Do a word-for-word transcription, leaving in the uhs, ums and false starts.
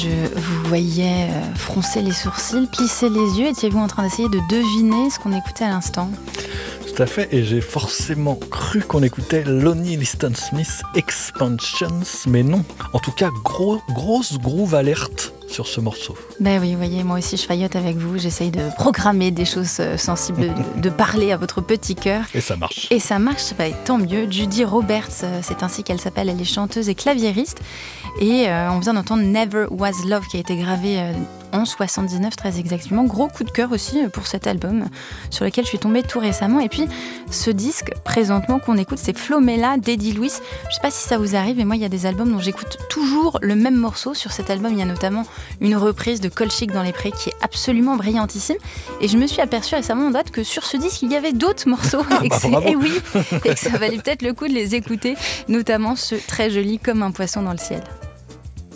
Je vous voyais euh, froncer les sourcils, plisser les yeux. Étiez-vous en train d'essayer de deviner ce qu'on écoutait à l'instant ? Tout à fait, et j'ai forcément cru qu'on écoutait Lonnie Liston Smith Expansions, mais non. En tout cas, gros, grosse groove alerte sur ce morceau. Ben oui, vous voyez, moi aussi je faillote avec vous, j'essaye de programmer des choses sensibles, de, de parler à votre petit cœur. Et ça marche. Et ça marche, bah, tant mieux. Judy Roberts, c'est ainsi qu'elle s'appelle, elle est chanteuse et claviériste. Et euh, on vient d'entendre Never Was Love qui a été gravé euh, en soixante-dix-neuf très exactement. Gros coup de cœur aussi pour cet album sur lequel je suis tombée tout récemment. Et puis ce disque présentement qu'on écoute, c'est Flomela d'Eddie Louis. Je sais pas si ça vous arrive, mais moi il y a des albums dont j'écoute toujours le même morceau. Sur cet album il y a notamment une reprise de Colchic dans les prés qui est absolument brillantissime. Et je me suis aperçue récemment en date que sur ce disque il y avait d'autres morceaux et que, bah, et oui, et que ça valait peut-être le coup de les écouter, notamment ce très joli Comme un poisson dans le ciel.